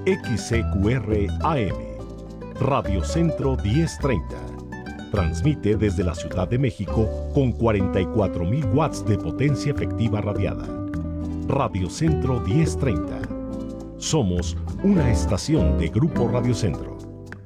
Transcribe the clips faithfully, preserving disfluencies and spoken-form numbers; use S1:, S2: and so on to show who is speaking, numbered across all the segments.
S1: X C Q R A M, Radio Centro diez treinta. Transmite desde la Ciudad de México con cuarenta y cuatro mil watts de potencia efectiva radiada. Radio Centro diez treinta. Somos una estación de Grupo Radio Centro.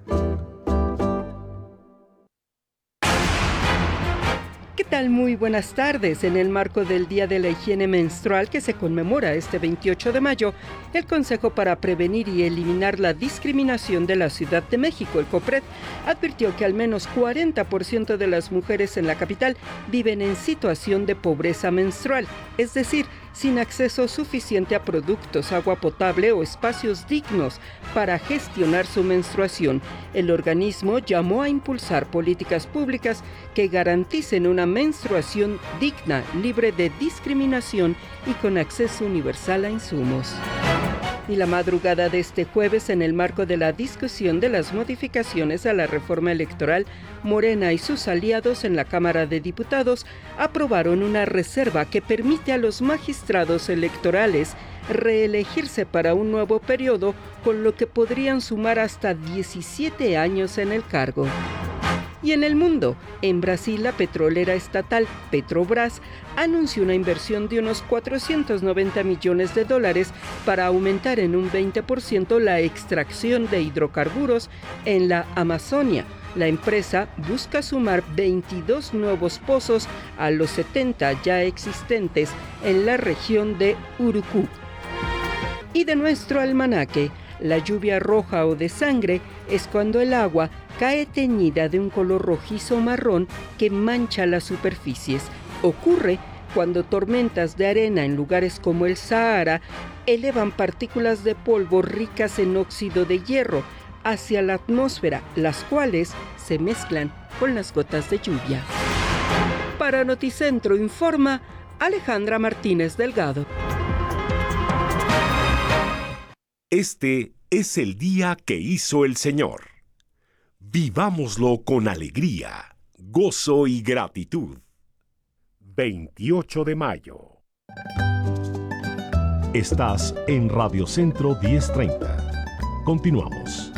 S2: ¿Qué tal? Muy buenas tardes. En el marco del Día de la Higiene Menstrual que se conmemora este veintiocho de mayo, el Consejo para Prevenir y Eliminar la Discriminación de la Ciudad de México, el COPRED, advirtió que al menos cuarenta por ciento de las mujeres en la capital viven en situación de pobreza menstrual, es decir, sin acceso suficiente a productos, agua potable o espacios dignos para gestionar su menstruación. El organismo llamó a impulsar políticas públicas que garanticen una menstruación digna, libre de discriminación y con acceso universal a insumos. Y la madrugada de este jueves, en el marco de la discusión de las modificaciones a la reforma electoral, Morena y sus aliados en la Cámara de Diputados aprobaron una reserva que permite a los magistrados electorales reelegirse para un nuevo periodo, con lo que podrían sumar hasta diecisiete años en el cargo. Y en el mundo, en Brasil, la petrolera estatal Petrobras anunció una inversión de unos cuatrocientos noventa millones de dólares para aumentar en un veinte por ciento la extracción de hidrocarburos en la Amazonia. La empresa busca sumar veintidós nuevos pozos a los setenta ya existentes en la región de Urucú. Y de nuestro almanaque, la lluvia roja o de sangre es cuando el agua cae teñida de un color rojizo marrón que mancha las superficies. Ocurre cuando tormentas de arena en lugares como el Sahara elevan partículas de polvo ricas en óxido de hierro hacia la atmósfera, las cuales se mezclan con las gotas de lluvia. Para Noticentro informa Alejandra Martínez Delgado.
S1: Este es el día que hizo el Señor. Vivámoslo con alegría, gozo y gratitud. veintiocho de mayo. Estás en Radio Centro diez treinta. Continuamos.